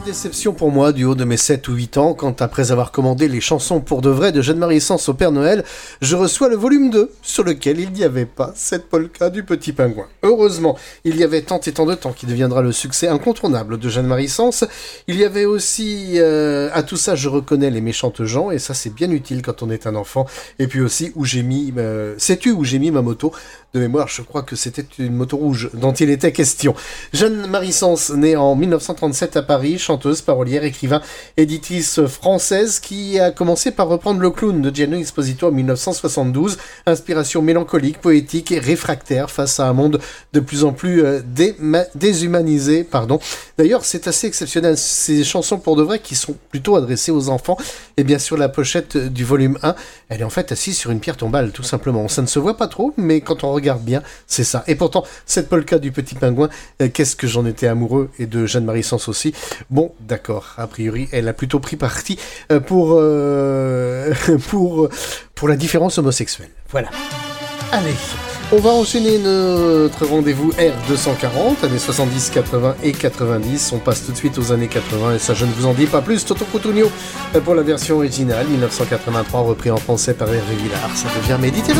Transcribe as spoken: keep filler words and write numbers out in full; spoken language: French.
Déception pour moi du haut de mes sept ou huit ans quand, après avoir commandé les chansons pour de vrai de Jeanne-Marie Sens au Père Noël, je reçois le volume deux sur lequel il n'y avait pas cette polka du Petit Pingouin. Heureusement, il y avait Tant et tant de temps qui deviendra le succès incontournable de Jeanne-Marie Sens. Il y avait aussi euh, À tout ça je reconnais les méchantes gens, et ça c'est bien utile quand on est un enfant. Et puis aussi où j'ai mis euh, sais-tu où j'ai mis ma moto? De mémoire, je crois que c'était une moto rouge dont il était question. Jeanne-Marie Sens, née en dix-neuf cent trente-sept à Paris, chanteuse, parolière, écrivain, éditrice française qui a commencé par reprendre le clown de Gianni Esposito en dix-neuf cent soixante-douze. Inspiration mélancolique, poétique et réfractaire face à un monde de plus en plus euh, déma- déshumanisé. Pardon. D'ailleurs, c'est assez exceptionnel. Ces chansons pour de vrai qui sont plutôt adressées aux enfants. Et bien sur la pochette du volume un, elle est en fait assise sur une pierre tombale, tout simplement. Ça ne se voit pas trop, mais quand on regarde bien, c'est ça. Et pourtant, cette polka du Petit Pingouin, euh, qu'est-ce que j'en étais amoureux, et de Jeanne-Marie Sens aussi. Bon, d'accord, a priori, elle a plutôt pris parti euh, pour, euh, pour, pour la différence homosexuelle. Voilà. Allez, on va enchaîner notre rendez-vous R deux cent quarante, années soixante-dix, quatre-vingts et quatre-vingt-dix. On passe tout de suite aux années quatre-vingts, et ça je ne vous en dis pas plus. Toto Cutugno pour la version originale, dix-neuf cent quatre-vingt-trois, repris en français par Hervé Villard. Ça devient Méditerranée.